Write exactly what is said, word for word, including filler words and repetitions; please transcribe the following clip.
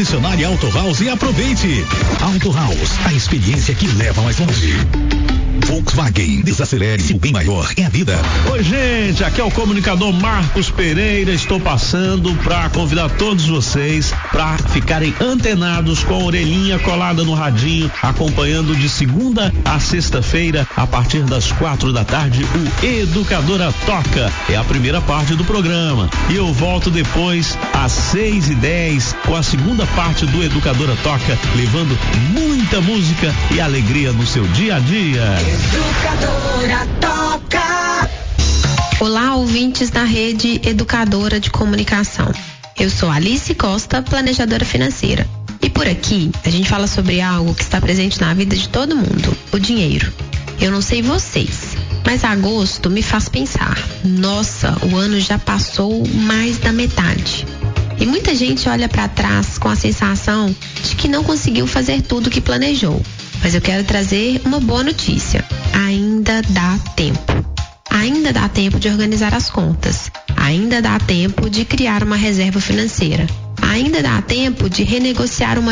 Concessionária Auto House e aproveite. Auto House, a experiência que leva mais longe. Volkswagen, desacelere-se, o bem maior é a vida. Oi, gente, aqui é o comunicador Marcos Pereira. Estou passando para convidar todos vocês para ficarem antenados com a orelhinha colada no radinho, acompanhando de segunda a sexta-feira, a partir das quatro da tarde, o Educadora Toca. É a primeira parte do programa. E eu volto depois às seis e dez com a segunda parte do Educadora Toca, levando muita música e alegria no seu dia a dia. Educadora Toca. Olá, ouvintes da Rede Educadora de Comunicação. Eu sou Alice Costa, planejadora financeira. E por aqui, a gente fala sobre algo que está presente na vida de todo mundo, o dinheiro. Eu não sei vocês, mas agosto me faz pensar, nossa, o ano já passou mais da metade. E muita gente olha para trás com a sensação de que não conseguiu fazer tudo o que planejou. Mas eu quero trazer uma boa notícia. Ainda dá tempo. Ainda dá tempo de organizar as contas. Ainda dá tempo de criar uma reserva financeira. Ainda dá tempo de renegociar uma